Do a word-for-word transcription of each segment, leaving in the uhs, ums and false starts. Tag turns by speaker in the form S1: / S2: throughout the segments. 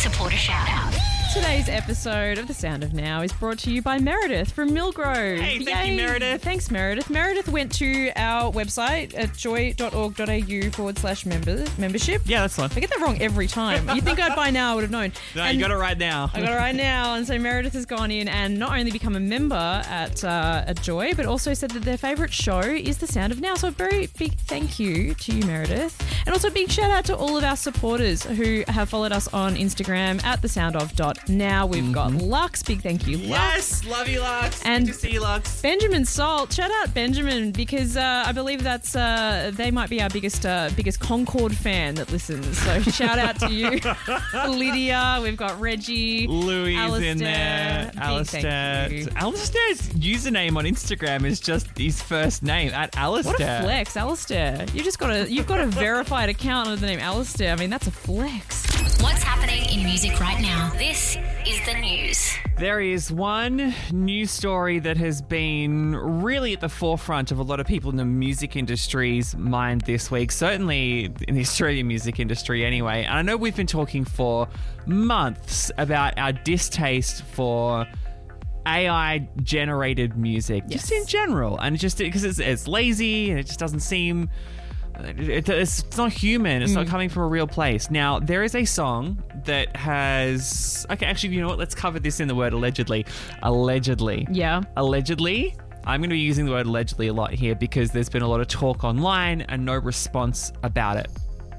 S1: supporter shout out.
S2: Today's episode of The Sound of Now is brought to you by Meredith from Millgrove.
S3: Hey, thank
S2: Yay.
S3: you, Meredith.
S2: Thanks, Meredith. Meredith went to our website at joy.org.au forward slash member, membership.
S3: Yeah, that's fine.
S2: I get that wrong every time. You'd think I'd by now I would have known.
S3: No,
S2: And
S3: you got it right now.
S2: I got it right now. And so Meredith has gone in and not only become a member at, uh, at Joy, but also said that their favourite show is The Sound of Now. So a very big thank you to you, Meredith. And also a big shout out to all of our supporters who have followed us on Instagram at the sound of dot now. We've got Lux. Big thank you, Lux.
S3: Yes, love you, Lux.
S2: And
S3: Good to see you, Lux.
S2: Benjamin Salt. Shout out Benjamin because uh, I believe that's uh, they might be our biggest uh, biggest Concord fan that listens. So shout out to you. Lydia. We've got Reggie.
S3: Louis is in there.
S2: Big
S3: Alistair.
S2: thank you.
S3: Alistair's username on Instagram is just his first name, at Alistair.
S2: What a flex, Alistair. You just got a you've got a verified account under the name Alistair. I mean, that's a flex.
S1: What's happening in music right now? This is the news.
S3: There is one news story that has been really at the forefront of a lot of people in the music industry's mind this week, certainly in the Australian music industry anyway. And I know we've been talking for months about our distaste for A I-generated music,
S2: Yes.
S3: just in general. And just because it's, it's lazy and it just doesn't seem... It, it's, it's not human. It's mm. not coming from a real place. Now, there is a song that has... Okay, actually, you know what? Let's cover this in the word allegedly. Allegedly.
S2: Yeah.
S3: Allegedly. I'm going to be using the word allegedly a lot here because there's been a lot of talk online and no response about it.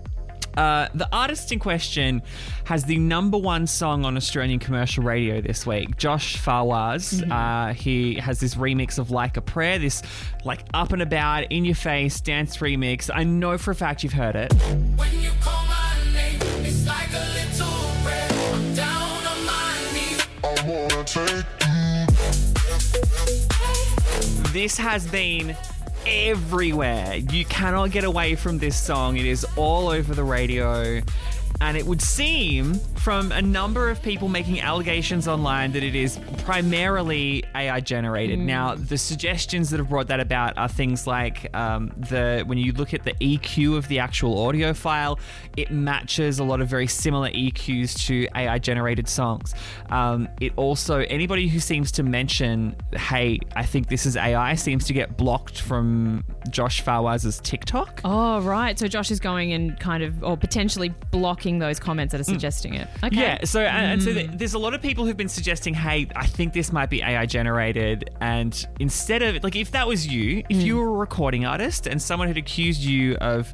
S3: Uh, the artist in question has the number one song on Australian commercial radio this week, Josh Fawaz. Mm-hmm. Uh, he has this remix of Like a Prayer, this like up and about, in your face dance remix. I know for a fact you've heard it.
S4: When you call my name, it's like a little prayer. I'm down on my knees. I wanna take you.
S3: This has been everywhere. You cannot get away from this song. It is all over the radio. And it would seem from a number of people making allegations online that it is primarily A I generated. Mm. Now, the suggestions that have brought that about are things like um, the when you look at the E Q of the actual audio file, it matches a lot of very similar E Qs to A I generated songs. Um, it also, anybody who seems to mention, hey, I think this is A I, seems to get blocked from Josh Fawaz's TikTok.
S2: Oh, right. So Josh is going and kind of, or potentially blocking those comments that are suggesting mm. it. Okay.
S3: Yeah, so and, and so
S2: Mm.
S3: th- there's a lot of people who've been suggesting, hey, I think this might be A I generated, and instead of, like, if that was you, if
S2: Mm.
S3: you were a recording artist and someone had accused you of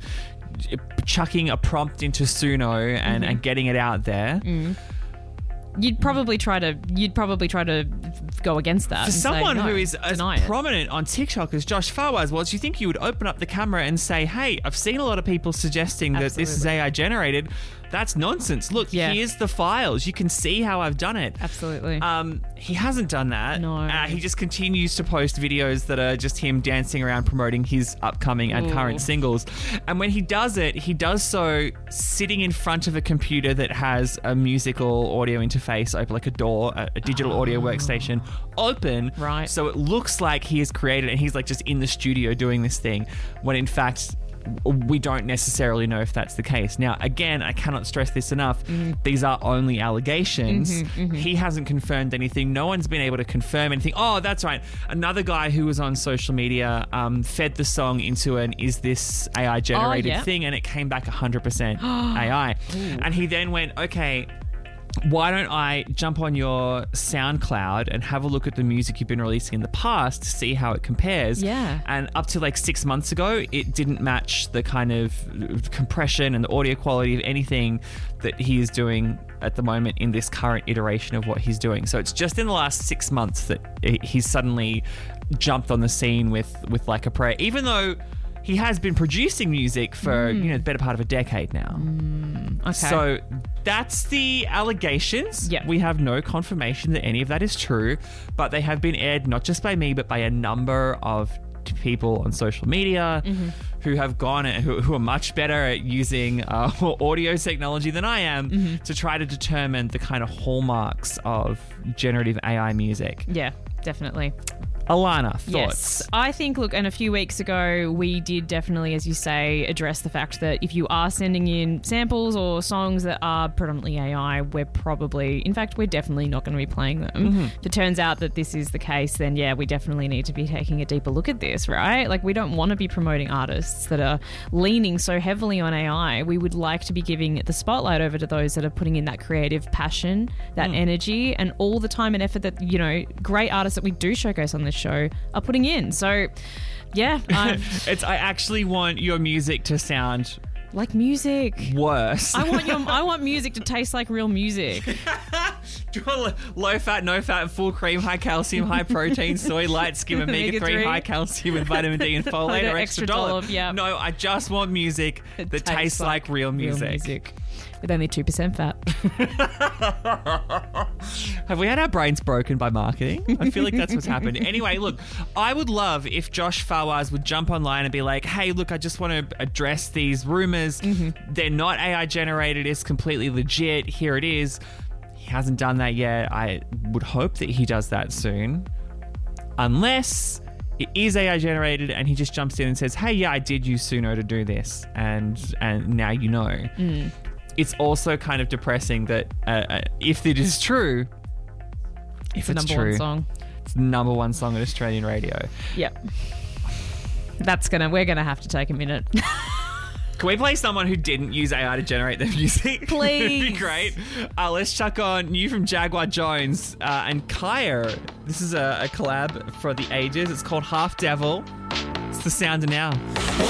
S3: chucking a prompt into Suno and,
S2: Mm-hmm.
S3: and getting it out there,
S2: Mm. You'd probably try to. You'd probably try to go against that.
S3: for
S2: and say,
S3: someone
S2: no,
S3: who is as
S2: deny it.
S3: prominent on TikTok as Josh Fawaz was, do you think you would open up the camera and say, hey, I've seen a lot of people suggesting that this is
S2: Absolutely.
S3: A I generated. That's nonsense. Look,
S2: Yeah.
S3: here's the files. You can see how I've done it.
S2: Absolutely.
S3: Um, he hasn't done that.
S2: No.
S3: Uh, he just continues to post videos that are just him dancing around promoting his upcoming and
S2: Ooh.
S3: current singles. And when he does it, he does so sitting in front of a computer that has a musical audio interface open, like a door, a, a digital audio workstation open.
S2: Right.
S3: So it looks like he has created it and he's like just in the studio doing this thing, when in fact we don't necessarily know if that's the case. Now, again, I cannot stress this enough. Mm. These are only allegations.
S2: Mm-hmm, mm-hmm.
S3: He hasn't confirmed anything. No one's been able to confirm anything. Oh, that's right. Another guy who was on social media um, fed the song into an is this A I generated
S2: Oh, yeah.
S3: thing, and it came back one hundred percent A I. And he then went, okay, why don't I jump on your SoundCloud and have a look at the music you've been releasing in the past to see how it compares?
S2: Yeah.
S3: And up to like six months ago, it didn't match the kind of compression and the audio quality of anything that he is doing at the moment in this current iteration of what he's doing. So it's just in the last six months that he's suddenly jumped on the scene with, with Like a Prayer, even though he has been producing music for, mm. you know, the better part of a decade now.
S2: Mm, okay.
S3: So that's the allegations.
S2: Yeah.
S3: We have no confirmation that any of that is true, but they have been aired not just by me, but by a number of people on social media mm-hmm. who have gone and who, who are much better at using uh, audio technology than I am mm-hmm. to try to determine the kind of hallmarks of generative A I music.
S2: Yeah, definitely.
S3: Alana, thoughts?
S2: Yes, I think, look, and a few weeks ago, we did definitely, as you say, address the fact that if you are sending in samples or songs that are predominantly A I, we're probably, in fact, we're definitely not going to be playing them. Mm-hmm. If it turns out that this is the case, then yeah, we definitely need to be taking a deeper look at this, right? Like, we don't want to be promoting artists that are leaning so heavily on A I. We would like to be giving the spotlight over to those that are putting in that creative passion, that mm. energy, and all the time and effort that, you know, great artists that we do showcase on this show are putting in. So yeah,
S3: it's I actually want your music to sound
S2: like music.
S3: Worse.
S2: I want your I want music to taste like real music.
S3: Do you want low fat, no fat, full cream, high calcium, high protein, soy, light skim, omega three, high calcium with vitamin D and folate or extra dollop?
S2: Yeah.
S3: No, I just want music that tastes, tastes like, like real music.
S2: Real music. With only two percent fat.
S3: Have we had our brains broken by marketing? I feel like that's what's happened. Anyway, look, I would love if Josh Fawaz would jump online and be like, hey, look, I just want to address these rumors. Mm-hmm. They're not A I generated. It's completely legit. Here it is. He hasn't done that yet. I would hope that he does that soon. Unless it is A I generated and he just jumps in and says, hey, yeah, I did use Suno to do this. And, and now you know. Mm. It's also kind of depressing that uh, uh, if it is true, if
S2: it's,
S3: it's
S2: the number
S3: true,
S2: one song.
S3: It's the number one song on Australian radio.
S2: Yep. That's gonna. We're gonna have to take a minute.
S3: Can we play someone who didn't use A I to generate their music?
S2: Please.
S3: That'd be great. Uh, let's chuck on new from Jaguar Jones uh, and Kaya. This is a, a collab for the ages. It's called Half Devil. It's the sound of now.